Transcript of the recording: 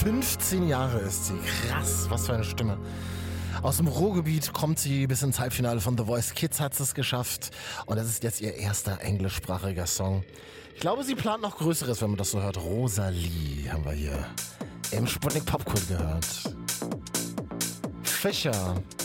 15 Jahre ist sie. Krass, was für eine Stimme. Aus dem Ruhrgebiet kommt sie bis ins Halbfinale von The Voice Kids, hat es geschafft. Und das ist jetzt ihr erster englischsprachiger Song. Ich glaube, sie plant noch Größeres, wenn man das so hört. Rosalie haben wir hier im Sputnik Popkult gehört. Fischer.